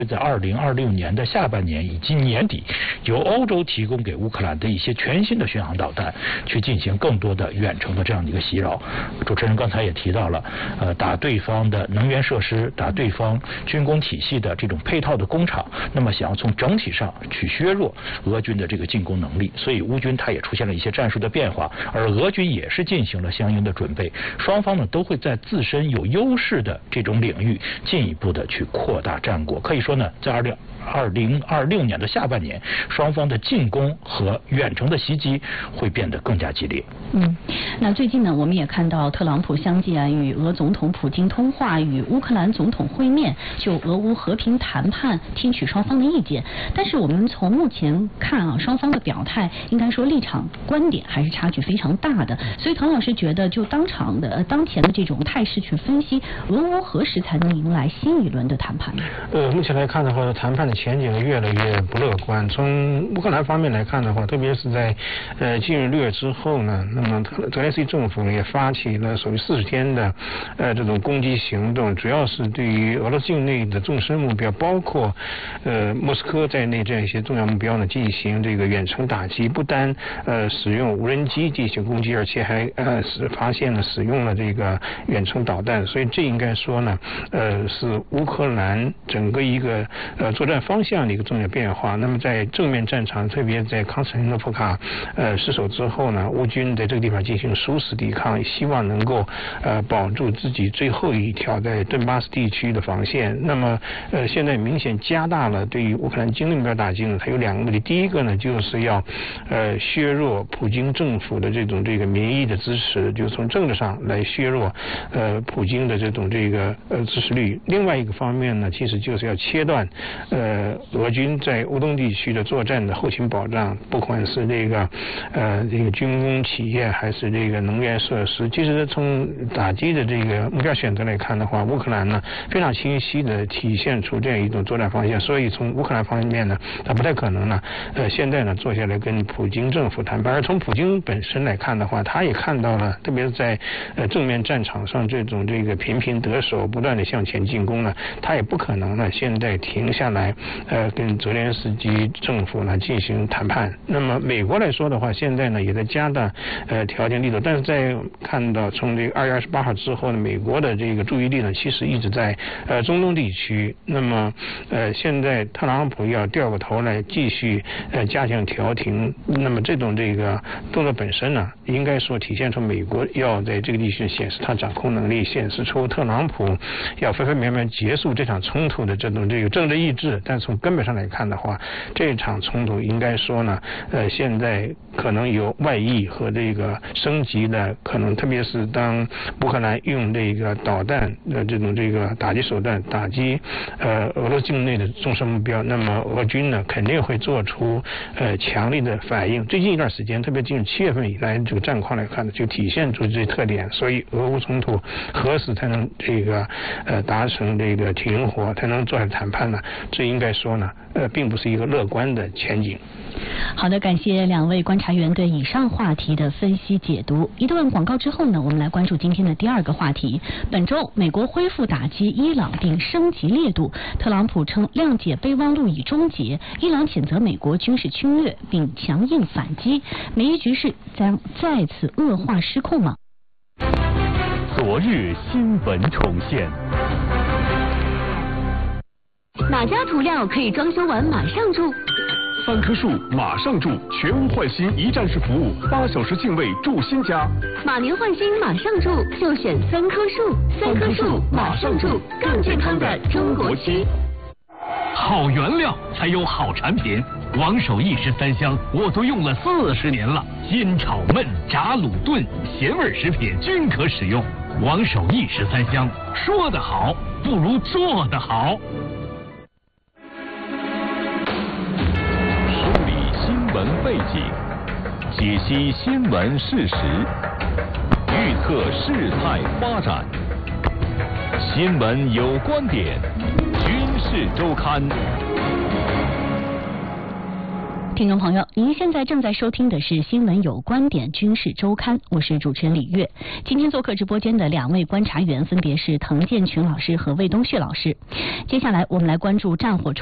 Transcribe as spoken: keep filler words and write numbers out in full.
在二零二六年的下半年以及年底，由欧洲提供给乌克兰的一些全新的巡航导弹，去进行更多的远程的这样的一个袭扰。主持人刚才也提到了，呃，打对方的能源设施，打对方军工体系的这种配套的工厂，那么想要从整体上去削弱俄军的这个进攻能力，所以乌军它也出现了一些战术的变化，而俄军也是进行了相应的准备。双方呢都会在自身有优势的这种领域进一步的去扩大战果。可以说呢，在二零二零二六年的下半年，双方的进攻和远程的袭击会变得更加激烈。 嗯，那最近呢，我们也看到特朗普相继啊与俄总统普京通话，与乌克兰总统会面，就俄乌和平谈判听取双方的意见。但是我们从目前看啊，双方的表态应该说立场观点还是差距非常大的。所以唐老师觉得，就当场的、呃、当前的这种态势去分析，俄乌何时才能迎来新一轮的谈判呢？ 呃，目前来看的话，谈判的前景越来越不乐观。从乌克兰方面来看的话，特别是在呃进入六月之后呢，那么泽连斯基政府也发起了所谓四十天的呃这种攻击行动，主要是对于俄罗斯境内的纵深目标，包括呃莫斯科在内这样一些重要目标呢进行这个远程打击，不单呃使用无人机进行攻击，而且还呃是发现了使用了这个远程导弹，所以这应该说呢，呃是乌克兰整个一个呃作战方向的一个重要变化。那么在正面战场，特别在康斯坦诺夫卡呃失守之后呢，乌军在这个地方进行殊死抵抗，希望能够呃保住自己最后一条在顿巴斯地区的防线。那么呃现在明显加大了对于乌克兰境内目标打击呢，它有两个目的。第一个呢，就是要呃削弱普京政府的这种这个民意的支持，就是从政治上来削弱呃普京的这种这个呃支持率。另外一个方面呢，其实就是要切断呃俄军在乌东地区的作战的后勤保障，不管是这个呃这个军工企业还是这个能源设施。其实从打击的这个目标选择来看的话，乌克兰呢非常清晰的体现出这样一种作战方向，所以从乌克兰方面呢，它不太可能呢呃现在呢坐下来跟普京政府谈判。而从普京本身来看的话，他也看到了，特别是在呃正面战场上这种这个频频得手，不断的向前进攻呢，他也不可能呢现在停下来呃跟泽连斯基政府呢进行谈判。那么美国来说的话，现在呢也在加大呃条件力度，但是在看到从这个二月二十八号之后呢，美国的这个注意力呢其实一直在呃中东地区。那么呃现在特朗普要掉过头来继续呃加强调停，那么这种这个动作本身呢，应该说体现出美国要在这个地区显示它掌控能力，显示出特朗普要分分秒秒结束这场冲突的这种这个政治意志。但从根本上来看的话，这场冲突应该说呢，呃，现在可能有外溢和这个升级的可能，特别是当乌克兰用这个导弹的这种这个打击手段打击呃俄罗斯境内的纵深目标，那么俄军呢肯定会做出呃强力的反应。最近一段时间，特别进入七月份以来，这个战况来看呢，就体现出这些特点。所以俄乌冲突何时才能这个呃达成这个停火，才能坐下谈判呢？这应该说呢，呃，并不是一个乐观的前景。 好的，感谢两位观察员对以上话题的分析解读。一段广告之后呢，我们来关注今天的第二个话题。本周，美国恢复打击伊朗并升级烈度，特朗普称谅解备忘录已终结，伊朗谴责美国军事侵略并强硬反击，美伊局势将再次恶化失控吗？ 昨日新闻重现。 哪家涂料可以装修完马上住？ 三棵树马上住，全屋换新一站式服务，八小时净位住新家。 马年换新马上住，就选三棵树。三棵树马上住，更健康的中国漆。 好原料才有好产品，王守义十三香我都用了四十年了，煎炒焖炸卤炖咸味食品均可使用。王守义十三香，说得好不如做得好。 梳理新闻背景，解析新闻事实，预测事态发展。新闻有观点，军事周刊。 听众朋友，您现在正在收听的是《新闻有观点》军事周刊，我是主持人李月。今天做客直播间的两位观察员分别是滕建群老师和魏东旭老师。接下来我们来关注战火